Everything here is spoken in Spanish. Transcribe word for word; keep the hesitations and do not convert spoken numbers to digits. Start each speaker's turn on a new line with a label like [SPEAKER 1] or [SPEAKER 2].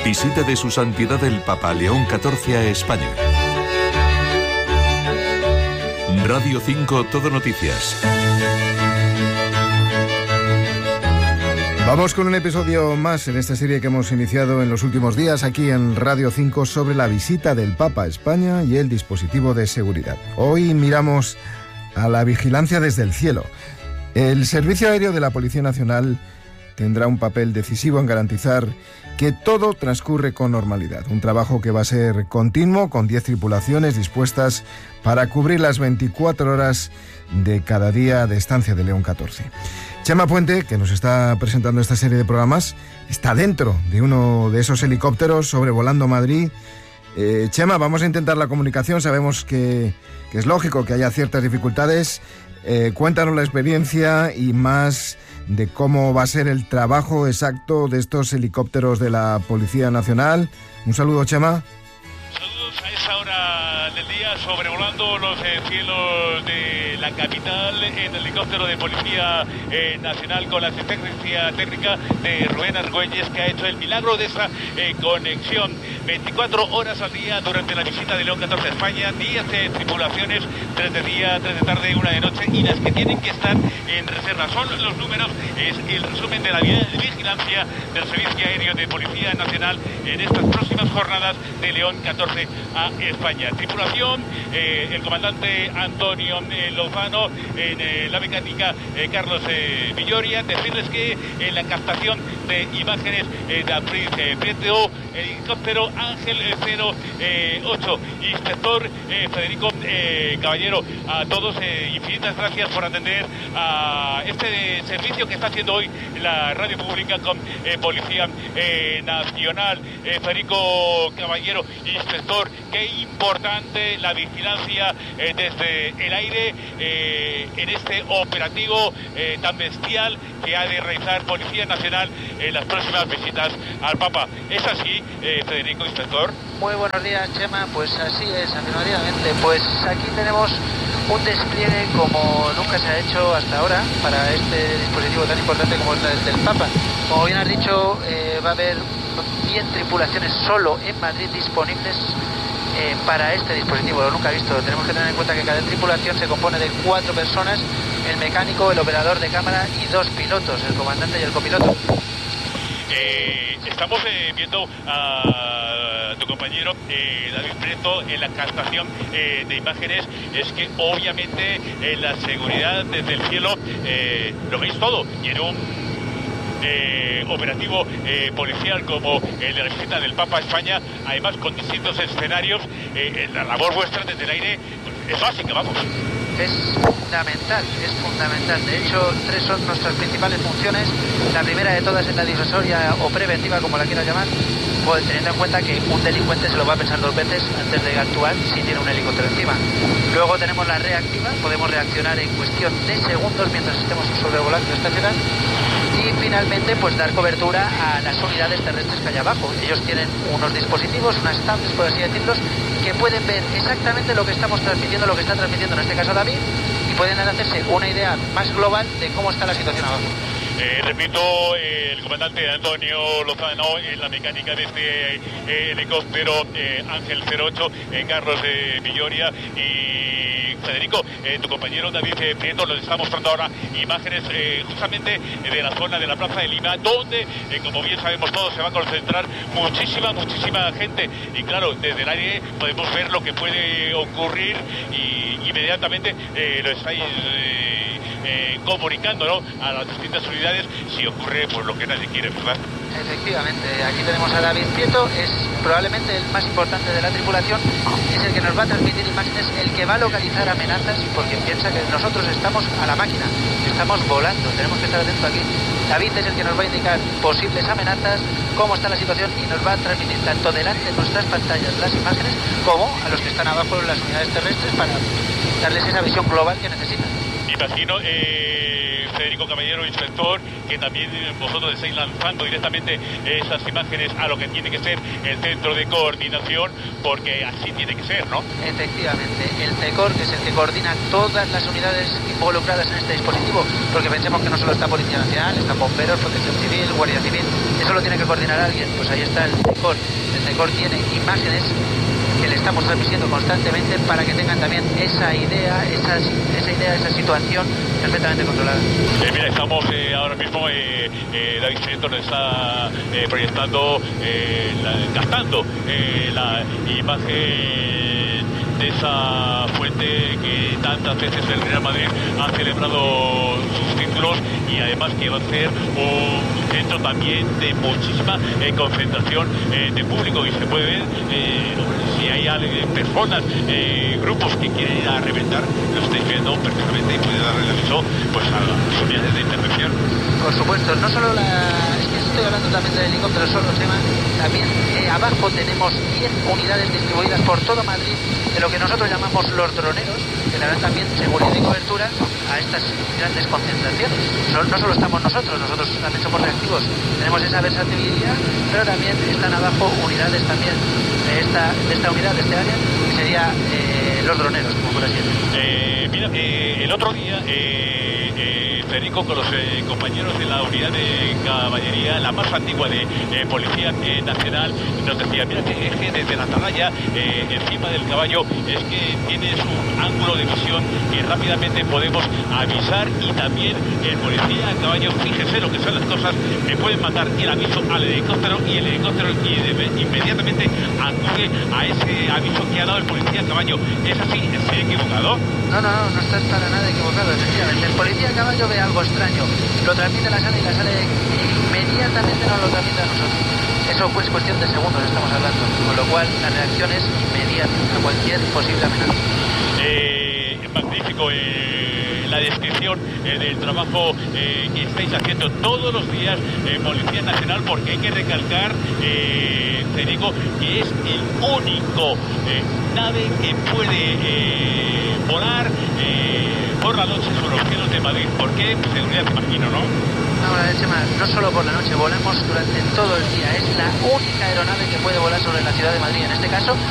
[SPEAKER 1] Visita de su santidad el Papa León catorce a España. Radio cinco Todo Noticias.
[SPEAKER 2] Vamos con un episodio más en esta serie que hemos iniciado en los últimos días aquí en Radio cinco sobre la visita del Papa a España y el dispositivo de seguridad. Hoy miramos a la vigilancia desde el cielo. El Servicio Aéreo de la Policía Nacional tendrá un papel decisivo en garantizar que todo transcurre con normalidad. Un trabajo que va a ser continuo, con diez tripulaciones dispuestas para cubrir las veinticuatro horas de cada día de estancia de León catorce. Chema Puente, que nos está presentando esta serie de programas, está dentro de uno de esos helicópteros sobrevolando Madrid. Eh, Chema, vamos a intentar la comunicación. Sabemos que, que es lógico que haya ciertas dificultades. Eh, cuéntanos la experiencia y más de cómo va a ser el trabajo exacto de estos helicópteros de la Policía Nacional. Un saludo, Chema.
[SPEAKER 3] Saludos a esa hora del día, sobrevolando los eh, cielos de la capital en el helicóptero de Policía eh, Nacional, con la asistencia técnica de Rubén Argüelles, que ha hecho el milagro de esa eh, conexión. veinticuatro horas al día durante la visita de León catorce a España, diez de tripulaciones, tres de día, tres de tarde, una de noche, y las que tienen que estar en reserva. Son los números, es el resumen de la vigilancia del Servicio Aéreo de Policía Nacional en estas próximas jornadas de León catorce a España. Tripulación, eh, el comandante Antonio eh, Lozano, en eh, la mecánica eh, Carlos eh, Villoria. Decirles que en la captación de imágenes eh, de Apris eh, Prieto, helicóptero Ángel cero ocho, inspector eh, Federico eh, Caballero. A todos eh, infinitas gracias por atender a este servicio que está haciendo hoy la radio pública con eh, Policía eh, Nacional. eh, Federico Caballero, inspector, qué importante la vigilancia eh, desde el aire eh, en este operativo eh, tan bestial que ha de realizar Policía Nacional en las próximas visitas al Papa. ¿Es así, eh, Federico, inspector?
[SPEAKER 4] Muy buenos días, Chema. Pues así es, afirmativamente. Pues aquí tenemos un despliegue como nunca se ha hecho hasta ahora para este dispositivo tan importante como es el del Papa. Como bien has dicho, eh, va a haber diez tripulaciones solo en Madrid disponibles eh, para este dispositivo. Lo nunca he visto. Tenemos que tener en cuenta que cada tripulación se compone de cuatro personas: el mecánico, el operador de cámara y dos pilotos, el comandante y el copiloto.
[SPEAKER 3] Eh, estamos eh, viendo a tu compañero eh, David Prieto en la captación eh, de imágenes. Es que obviamente en la seguridad desde el cielo eh, lo veis todo, y en un eh, operativo eh, policial como el de la visita del Papa a España, además con distintos escenarios, eh, la labor vuestra desde el aire es básica, vamos.
[SPEAKER 4] Es fundamental, es fundamental. De hecho, tres son nuestras principales funciones. La primera de todas es la disuasoria o preventiva, como la quieras llamar, pues teniendo en cuenta que un delincuente se lo va a pensar dos veces antes de actuar si tiene un helicóptero encima. Luego tenemos la reactiva, podemos reaccionar en cuestión de segundos mientras estemos sobrevolando esta ciudad. Y finalmente, pues dar cobertura a las unidades terrestres que hay abajo. Ellos tienen unos dispositivos, unas tablets, por así decirlos, que pueden ver exactamente lo que estamos transmitiendo, lo que está transmitiendo en este caso David, y pueden hacerse una idea más global de cómo está la situación abajo.
[SPEAKER 3] Eh, repito, eh, el comandante Antonio Lozano en la mecánica de este eh, helicóptero eh, Ángel cero ocho, eh, Carlos eh, Villoria y Federico, eh, tu compañero David eh, Prieto nos está mostrando ahora imágenes eh, justamente de la zona de la Plaza de Lima, donde, eh, como bien sabemos todos, se va a concentrar muchísima, muchísima gente. Y claro, desde el aire podemos ver lo que puede ocurrir y inmediatamente eh, lo estáis eh, eh, comunicando, ¿no?, a las distintas unidades si ocurre pues lo que nadie quiere, ¿verdad?
[SPEAKER 4] Efectivamente, aquí tenemos a David Prieto, es probablemente el más importante de la tripulación, es el que nos va a transmitir imágenes, el que va a localizar amenazas, porque piensa que nosotros estamos a la máquina, estamos volando, tenemos que estar atentos aquí. David es el que nos va a indicar posibles amenazas, cómo está la situación, y nos va a transmitir tanto delante de nuestras pantallas las imágenes como a los que están abajo en las unidades terrestres para darles esa visión global que necesitan.
[SPEAKER 3] Imagino, eh, Federico Caballero, inspector, que también vosotros estáis lanzando directamente esas imágenes a lo que tiene que ser el centro de coordinación, porque así tiene que ser, ¿no?
[SPEAKER 4] Efectivamente, el CECOR, que es el que coordina todas las unidades involucradas en este dispositivo, porque pensemos que no solo está Policía Nacional, están bomberos, Protección Civil, Guardia Civil, eso lo tiene que coordinar alguien, pues ahí está el CECOR. El CECOR tiene imágenes que le estamos transmitiendo constantemente para que tengan también esa idea, esa, esa idea, esa situación perfectamente controlada.
[SPEAKER 3] Eh, mira, estamos eh, ahora mismo, eh, eh, David Senator está eh, proyectando, eh, la, captando eh, la imagen de esa fuente que tantas veces el Real Madrid ha celebrado sus títulos, y además que va a ser un centro también de muchísima eh, concentración eh, de público, y se puede ver eh, si hay personas, eh, grupos que quieren ir a reventar, lo estáis viendo perfectamente y puede darle el aviso pues a las unidades de intervención.
[SPEAKER 4] Por supuesto, no solo la... es que estoy hablando también del helicóptero solo, Chema, también eh, abajo tenemos diez unidades distribuidas por todo Madrid, de lo que nosotros llamamos los droneros, que le dan también seguridad y cobertura a estas grandes concentraciones. No, no solo estamos nosotros, nosotros también somos reactivos, tenemos esa versatilidad, pero también están abajo unidades también de esta, de esta unidad, de este área, que sería eh, los droneros, como por así decirlo.
[SPEAKER 3] Eh, mira, eh, el otro día... Eh, eh, Federico, con los eh, compañeros de la unidad de caballería, la más antigua de eh, Policía eh, Nacional, nos decía, mira que es que desde la atalaya, eh, encima del caballo, es que tienes un ángulo de visión que rápidamente podemos avisar, y también el policía a caballo, fíjese lo que son las cosas, me pueden mandar el aviso al helicóptero, y el helicóptero inmediatamente acude a ese aviso que ha dado el policía a caballo. ¿Es así? ¿Estoy equivocado?
[SPEAKER 4] No, no, no, no estás para nada equivocado, efectivamente. El policía a caballo ve algo extraño, lo transmite a la sala y la sala inmediatamente nos lo transmite a nosotros. Eso pues cuestión de segundos estamos hablando, con lo cual la reacción es inmediata a cualquier posible amenaza.
[SPEAKER 3] Eh, magnífico eh, la descripción eh, del trabajo eh, que estáis haciendo todos los días en Policía Nacional, porque hay que recalcar, eh, Federico, que es el único eh, nave que puede eh, volar eh, por la noche sobre los cielos de Madrid. ¿Por qué? Pues seguridad, te imagino, ¿no?
[SPEAKER 4] Ahora, Chema, no solo por la noche, volamos durante todo el día. Es la única aeronave que puede volar sobre la ciudad de Madrid. En este caso,